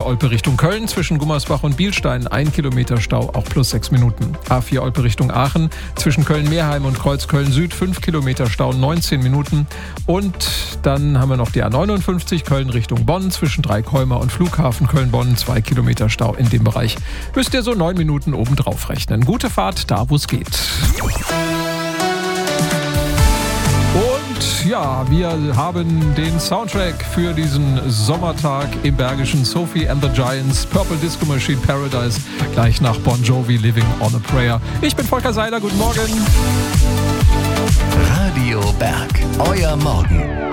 Olpe Richtung Köln zwischen Gummersbach und Bielstein 1 Kilometer Stau, auch plus 6 Minuten. A4 Olpe Richtung Aachen zwischen Köln-Meerheim und Kreuzköln Süd 5 Kilometer Stau, 19 Minuten. Und dann haben wir noch die A59 Köln Richtung Bonn zwischen Dreikäumer und Flughafen Köln-Bonn 2 Kilometer Stau in dem Bereich. Müsst ihr so 9 Minuten obendrauf rechnen. Gute Fahrt da, wo es geht. Und ja, wir haben den Soundtrack für diesen Sommertag im Bergischen. Sophie and the Giants, Purple Disco Machine Paradise, gleich nach Bon Jovi, Living on a Prayer. Ich bin Volker Seiler, guten Morgen. Radio Berg, euer Morgen.